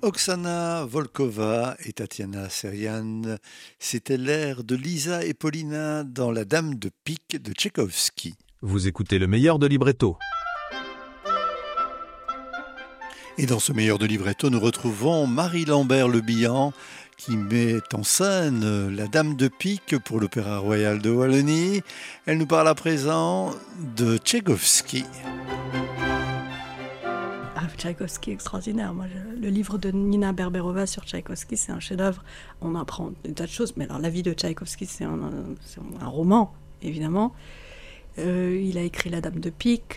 Oksana Volkova et Tatiana Serian, c'était l'air de Lisa et Paulina dans La Dame de Pique de Tchaïkovski. Vous écoutez le meilleur de libretto. Et dans ce meilleur de libretto, nous retrouvons Marie Lambert-Le Bihan qui met en scène La Dame de Pique pour l'Opéra Royal de Wallonie. Elle nous parle à présent de Tchaïkovski. Tchaïkovski extraordinaire. Moi, le livre de Nina Berberova sur Tchaïkovski, c'est un chef-d'œuvre. On apprend des tas de choses, mais alors la vie de Tchaïkovski, c'est un roman, évidemment. Il a écrit La Dame de Pique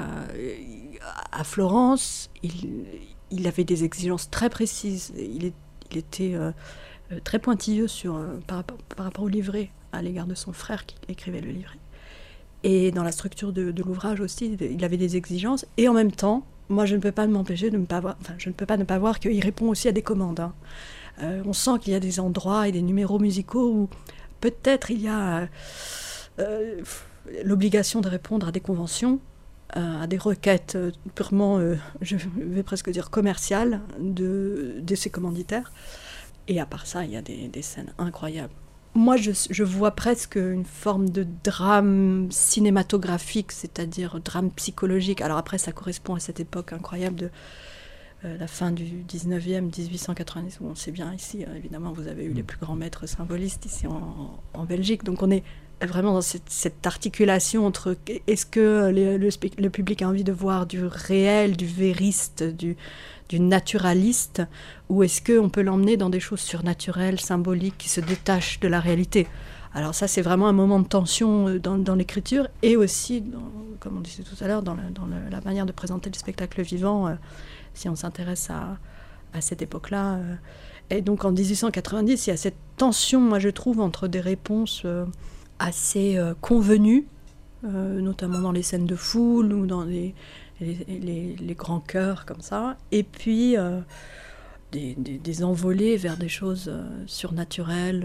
à Florence. Il avait des exigences très précises. Il était très pointilleux par rapport au livret à l'égard de son frère qui écrivait le livret. Et dans la structure de l'ouvrage aussi, il avait des exigences. Et en même temps, moi, je ne peux pas m'empêcher de ne pas voir, je ne peux pas ne pas voir qu'il répond aussi à des commandes. Hein. On sent qu'il y a des endroits et des numéros musicaux où peut-être il y a l'obligation de répondre à des conventions, à des requêtes purement, je vais presque dire commerciales de ses commanditaires. Et à part ça, il y a des scènes incroyables. Moi, je vois presque une forme de drame cinématographique, c'est-à-dire drame psychologique. Alors après, ça correspond à cette époque incroyable de la fin du 19e, 1890. Où on sait bien ici, évidemment, vous avez eu les plus grands maîtres symbolistes ici en Belgique. Donc on est vraiment dans cette articulation entre est-ce que le public a envie de voir du réel, du vériste, du naturaliste, ou est-ce qu'on peut l'emmener dans des choses surnaturelles, symboliques, qui se détachent de la réalité. Alors ça, c'est vraiment un moment de tension dans l'écriture, et aussi, comme on disait tout à l'heure, dans la manière de présenter le spectacle vivant, si on s'intéresse à cette époque-là. Et donc en 1890, il y a cette tension, moi je trouve, entre des réponses assez convenues, notamment dans les scènes de foule ou dans les grands chœurs comme ça, et puis des envolées vers des choses surnaturelles,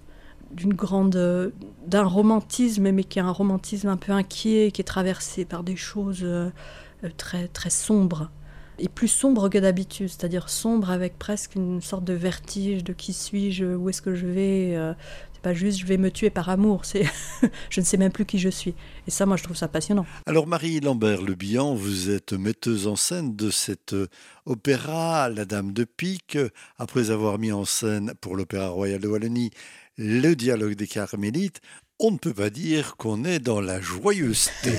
d'un romantisme, mais qui est un romantisme un peu inquiet, qui est traversé par des choses très, très sombres, et plus sombres que d'habitude, c'est-à-dire sombres avec presque une sorte de vertige de qui suis-je, où est-ce que je vais, c'est pas juste je vais me tuer par amour, c'est je ne sais même plus qui je suis. Et ça, moi, je trouve ça passionnant. Alors Marie Lambert-Le Bihan, vous êtes metteuse en scène de cet opéra La Dame de Pique, après avoir mis en scène pour l'Opéra Royal de Wallonie le Dialogue des Carmélites. On ne peut pas dire qu'on est dans la joyeuseté.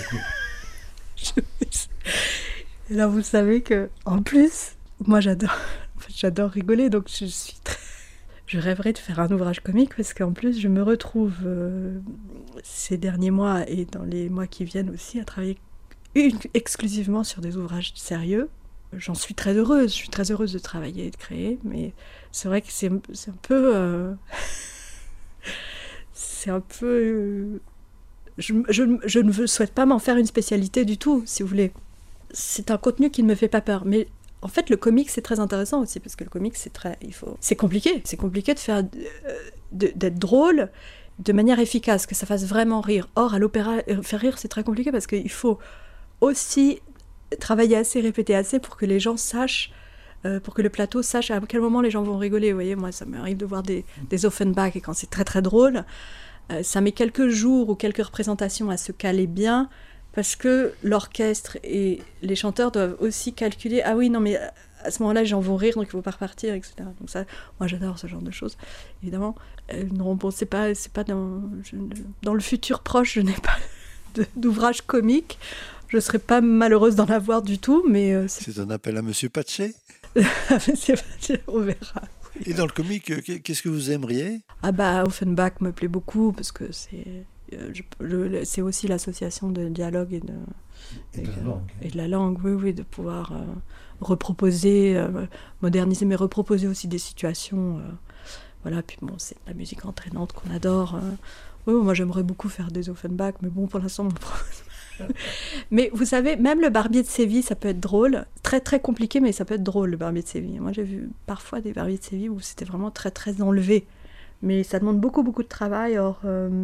Et là, vous savez que, en plus, moi j'adore rigoler, donc je rêverais de faire un ouvrage comique, parce qu'en plus je me retrouve ces derniers mois et dans les mois qui viennent aussi à travailler exclusivement sur des ouvrages sérieux. J'en suis très heureuse, je suis très heureuse de travailler et de créer, mais c'est vrai que c'est un peu... c'est un peu... je ne souhaite pas m'en faire une spécialité du tout, si vous voulez. C'est un contenu qui ne me fait pas peur, mais en fait le comique c'est très intéressant aussi, parce que le comique c'est compliqué de faire d'être drôle de manière efficace, que ça fasse vraiment rire. Or à l'opéra, faire rire c'est très compliqué, parce qu'il faut aussi travailler assez, répéter assez pour que les gens sachent, pour que le plateau sache à quel moment les gens vont rigoler. Vous voyez, moi ça m'arrive de voir des Offenbach, et quand c'est très très drôle, ça met quelques jours ou quelques représentations à se caler bien, parce que l'orchestre et les chanteurs doivent aussi calculer, ah oui, non mais à ce moment-là les gens vont rire, donc il ne faut pas repartir, etc. Donc ça, moi j'adore ce genre de choses, évidemment. Non, bon, c'est pas dans le futur proche, je n'ai pas d'ouvrage comique. Je ne serais pas malheureuse d'en avoir du tout, mais... C'est un appel à Monsieur Patchet. Monsieur Patchet, on verra. Et dans le comique, qu'est-ce que vous aimeriez ? Ah bah, Offenbach me plaît beaucoup, parce que c'est aussi l'association de dialogue et de la langue, oui, de pouvoir reproposer, moderniser, mais reproposer aussi des situations. Voilà, puis bon, c'est la musique entraînante qu'on adore. Oui, moi j'aimerais beaucoup faire des Offenbach, mais bon, pour l'instant, mais vous savez, même le Barbier de Séville, ça peut être drôle, très très compliqué, mais ça peut être drôle, le Barbier de Séville. Moi j'ai vu parfois des Barbiers de Séville où c'était vraiment très très enlevé, mais ça demande beaucoup beaucoup de travail. Or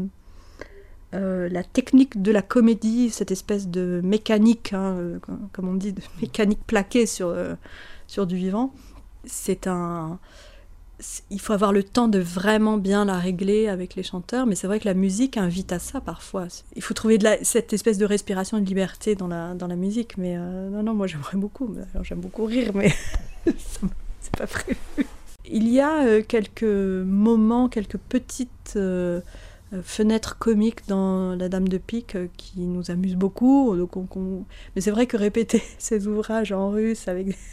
la technique de la comédie, cette espèce de mécanique, comme on dit, de mécanique plaquée sur du vivant, Il faut avoir le temps de vraiment bien la régler avec les chanteurs, mais c'est vrai que la musique invite à ça parfois. Il faut trouver cette espèce de respiration et de liberté dans la musique, mais non, moi j'aimerais beaucoup. Alors, j'aime beaucoup rire, mais c'est pas prévu. Il y a quelques moments, quelques petites fenêtres comiques dans La Dame de Pique qui nous amusent beaucoup. Donc mais c'est vrai que répéter ces ouvrages en russe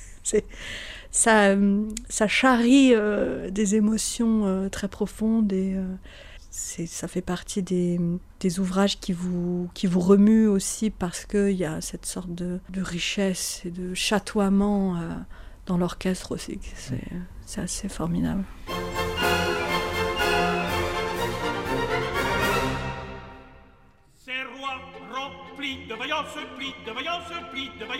ça charrie des émotions très profondes et ça fait partie des ouvrages qui vous remuent aussi parce qu'il y a cette sorte de richesse et de chatoiement dans l'orchestre aussi. C'est assez formidable. Ces rois remplis de vaillance, plis de vaillance, plis de vaillance.